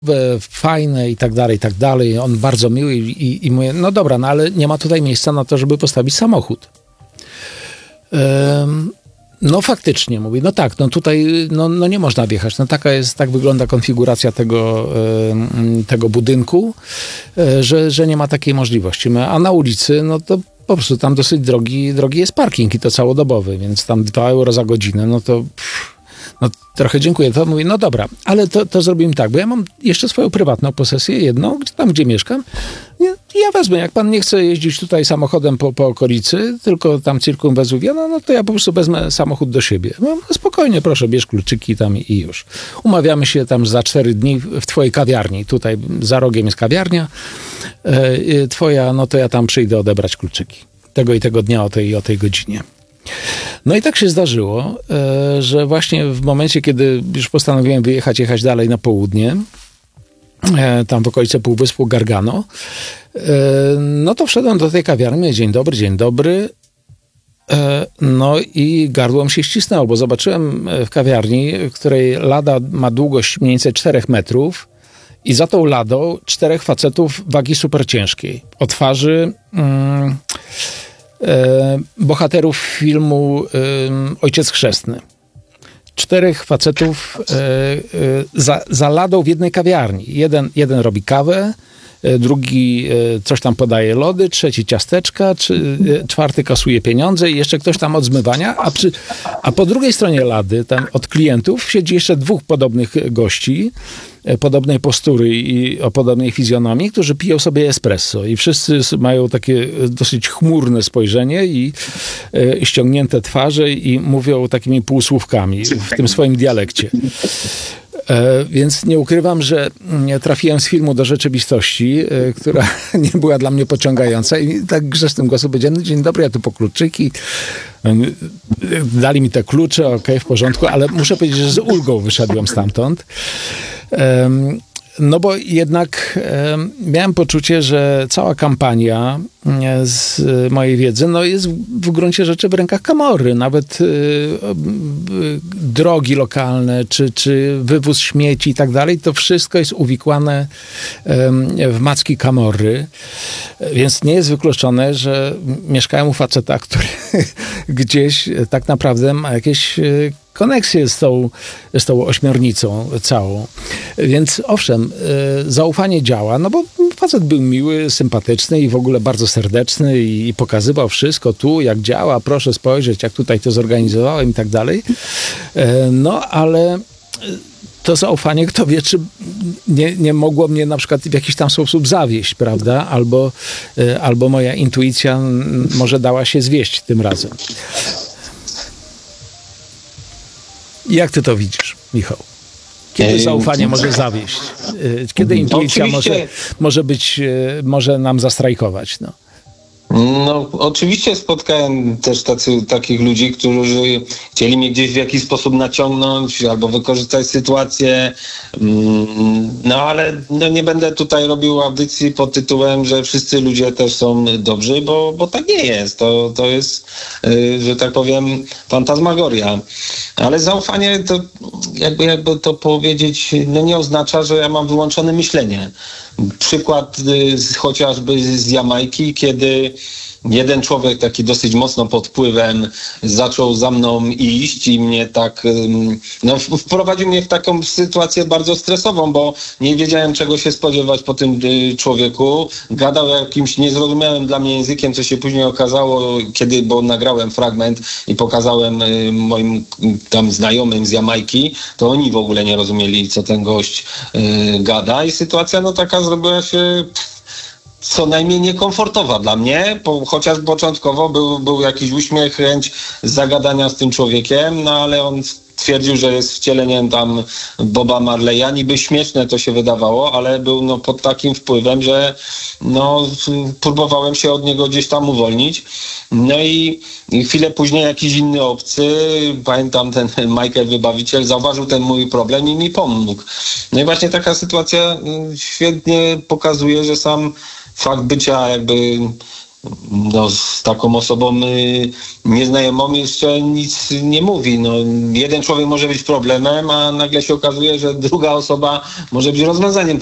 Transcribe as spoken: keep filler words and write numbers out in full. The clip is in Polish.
fajne i tak dalej, i tak dalej. On bardzo miły i, i, i mówię, no dobra, no ale nie ma tutaj miejsca na to, żeby postawić samochód. Um, no faktycznie, mówi, no tak, no tutaj no, no nie można wjechać. No taka jest, tak wygląda konfiguracja tego, um, tego budynku, um, że, że nie ma takiej możliwości. A na ulicy, no to po prostu tam dosyć drogi, drogi jest parking i to całodobowy, więc tam dwa euro za godzinę, no to... Pff, no trochę dziękuję. To mówię, no dobra, ale to, to zrobimy tak, bo ja mam jeszcze swoją prywatną posesję, jedną, tam gdzie mieszkam. Ja wezmę, jak pan nie chce jeździć tutaj samochodem po, po okolicy, tylko tam circumwezuvia, no, no to ja po prostu wezmę samochód do siebie. No, spokojnie, proszę, bierz kluczyki tam i, i już. Umawiamy się tam za cztery dni w twojej kawiarni. Tutaj za rogiem jest kawiarnia. E, twoja, no to ja tam przyjdę odebrać kluczyki. Tego i tego dnia o tej, o tej godzinie. No i tak się zdarzyło, że właśnie w momencie, kiedy już postanowiłem wyjechać, jechać dalej na południe, tam w okolice Półwyspu Gargano, no to wszedłem do tej kawiarni, dzień dobry, dzień dobry, no i gardło mi się ścisnęło, bo zobaczyłem w kawiarni, w której lada ma długość mniej więcej czterech metrów i za tą ladą czterech facetów wagi super ciężkiej. O twarzy... Mm, bohaterów filmu Ojciec Chrzestny. Czterech facetów za, za ladą w jednej kawiarni. Jeden, jeden robi kawę, drugi coś tam podaje lody, trzeci ciasteczka, czy, czwarty kasuje pieniądze i jeszcze ktoś tam od zmywania, a, przy, a po drugiej stronie lady, tam od klientów, siedzi jeszcze dwóch podobnych gości, podobnej postury i o podobnej fizjonomii, którzy piją sobie espresso i wszyscy mają takie dosyć chmurne spojrzenie i e, ściągnięte twarze i mówią takimi półsłówkami w tym swoim dialekcie. E, więc nie ukrywam, że trafiłem z filmu do rzeczywistości, e, która nie była dla mnie pociągająca i tak grzecznym głosem powiedziałem, dzień dobry, ja tu po kluczyki. Dali mi te klucze, okej, okay, w porządku, ale muszę powiedzieć, że z ulgą wyszedłem stamtąd. Um, No bo jednak e, miałem poczucie, że cała kampania e, z mojej wiedzy no jest w gruncie rzeczy w rękach Camorry. Nawet e, e, drogi lokalne, czy, czy wywóz śmieci i tak dalej, to wszystko jest uwikłane e, w macki Camorry. Więc nie jest wykluczone, że mieszkałem u faceta, który gdzieś tak naprawdę ma jakieś koneksję z tą, z tą ośmiornicą całą. Więc owszem, zaufanie działa, no bo facet był miły, sympatyczny i w ogóle bardzo serdeczny i pokazywał wszystko tu, jak działa, proszę spojrzeć, jak tutaj to zorganizowałem i tak dalej. No, ale to zaufanie, kto wie, czy nie, nie mogło mnie na przykład w jakiś tam sposób zawieść, prawda? Albo, albo moja intuicja może dała się zwieść tym razem. Jak ty to widzisz, Michał? Kiedy zaufanie może zawieść? Kiedy intuicja może, może być, może nam zastrajkować? No. No, oczywiście spotkałem też tacy, takich ludzi, którzy chcieli mnie gdzieś w jakiś sposób naciągnąć albo wykorzystać sytuację. No, ale no, nie będę tutaj robił audycji pod tytułem, że wszyscy ludzie też są dobrzy, bo, bo tak nie jest. To, to jest, że tak powiem, fantasmagoria. Ale zaufanie to, jakby, jakby to powiedzieć, no nie oznacza, że ja mam wyłączone myślenie. Przykład y, chociażby z Jamajki, kiedy jeden człowiek taki dosyć mocno pod wpływem zaczął za mną iść i mnie tak, no wprowadził mnie w taką sytuację bardzo stresową, bo nie wiedziałem, czego się spodziewać po tym człowieku. Gadał jakimś niezrozumiałym dla mnie językiem, co się później okazało, kiedy, bo nagrałem fragment i pokazałem moim tam znajomym z Jamajki, to oni w ogóle nie rozumieli, co ten gość gada i sytuacja no taka zrobiła się co najmniej niekomfortowa dla mnie, bo chociaż początkowo był, był jakiś uśmiech, chęć zagadania z tym człowiekiem, no ale on twierdził, że jest wcieleniem tam Boba Marleya. Niby śmieszne to się wydawało, ale był no, pod takim wpływem, że no, próbowałem się od niego gdzieś tam uwolnić. No i, i chwilę później jakiś inny obcy, pamiętam ten Michael Wybawiciel, zauważył ten mój problem i mi pomógł. No i właśnie taka sytuacja świetnie pokazuje, że sam fakt bycia jakby no, z taką osobą y, nieznajomą jeszcze nic nie mówi. No, jeden człowiek może być problemem, a nagle się okazuje, że druga osoba może być rozwiązaniem